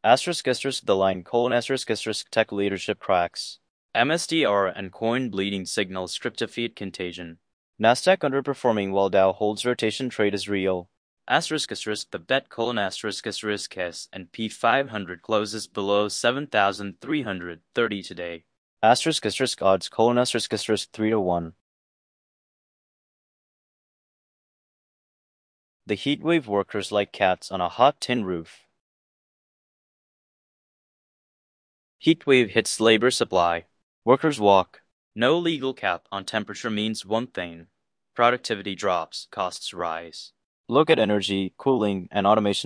*** the line: *** tech leadership cracks. MSTR and coin bleeding signals crypto-fiat contagion. Nasdaq underperforming while Dow holds rotation trade is real. *** the bet: S&P 500 closes below 7,330 today. *** odds: 3-1. The heatwave workers like cats on a hot tin roof. Heatwave hits labor supply. Workers walk. No legal cap on temperature means one thing. Productivity drops, costs rise. Look at energy, cooling, and automation